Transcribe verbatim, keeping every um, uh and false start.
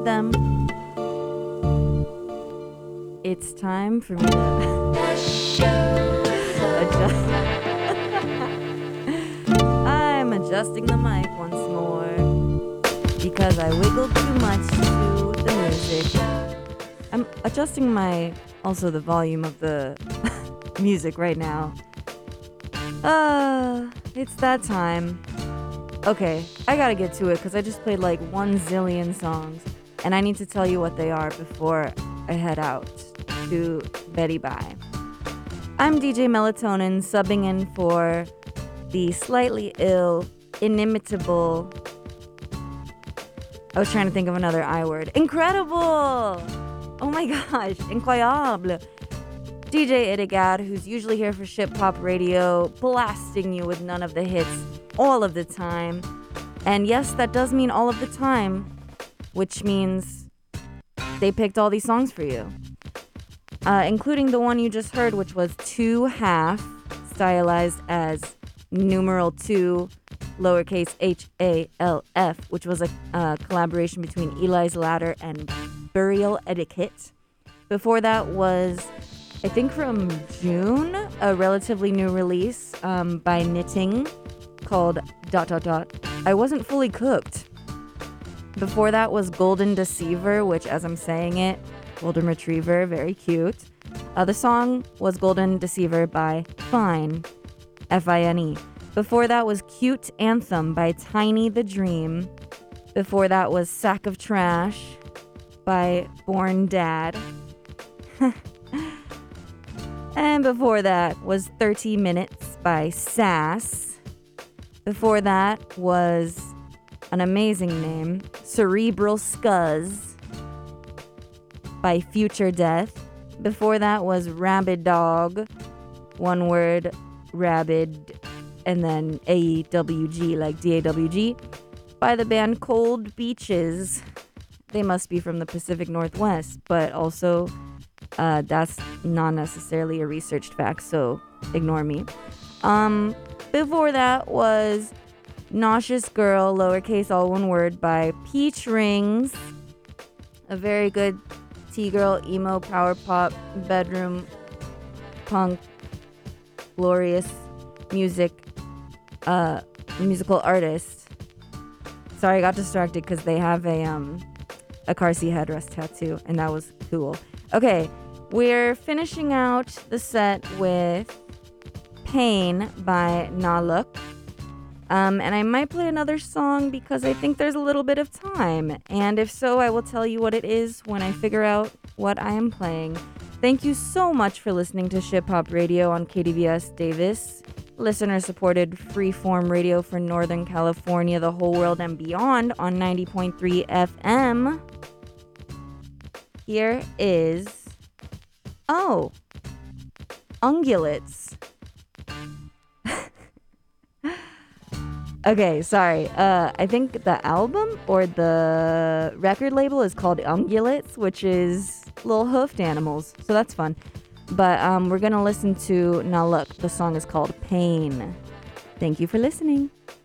them. It's time for me to adjust. I'm adjusting the mic once more because I wiggled too much to the music. I'm adjusting my, also the volume of the music right now. Uh, it's that time. Okay, I gotta get to it because I just played like one zillion songs and I need to tell you what they are before I head out to Betty Bye. I'm D J Melatonin, subbing in for the slightly ill, inimitable, I was trying to think of another I word. Incredible! Oh my gosh, incroyable. D J Idigad, who's usually here for Ship Pop Radio, blasting you with none of the hits all of the time. And yes, that does mean all of the time, which means they picked all these songs for you. Uh, including the one you just heard, which was Two Half, stylized as numeral two, lowercase h A L F, which was a uh, collaboration between Eli's Ladder and Burial Etiquette. Before that was, I think from June, a relatively new release um, by Knitting called dot dot dot. I wasn't fully cooked. Before that was Golden Deceiver, which as I'm saying it, Golden Retriever, very cute. Uh, the song was Golden Deceiver by Fine, F I N E. Before that was Cute Anthem by Tiny the Dream. Before that was Sack of Trash by Born Dad. And before that was thirty minutes by Sass. Before that was an amazing name, Cerebral Scuzz by Future Death. Before that was Rabid Dog, one word, Rabid, and then A W G, like D A W G, by the band Cold Beaches. They must be from the Pacific Northwest, but also uh, that's not necessarily a researched fact, so ignore me. Um, before that was Nauseous Girl, lowercase all one word, by Peach Rings. A very good T-girl, emo, power pop, bedroom, punk, glorious music, uh, musical artist. Sorry, I got distracted because they have a um a car seat headrest tattoo, and that was cool. Okay, we're finishing out the set with Pain by Naluk. Um, and I might play another song because I think there's a little bit of time. And if so, I will tell you what it is when I figure out what I am playing. Thank you so much for listening to Ship Hop Radio on K D V S Davis, listener-supported freeform radio for Northern California, the whole world, and beyond on ninety point three F M. Here is, oh, Ungulates. Okay, sorry. Uh, I think the album or the record label is called Ungulates, which is little hoofed animals. So that's fun. But um, we're going to listen to Naluk. The song is called Pain. Thank you for listening.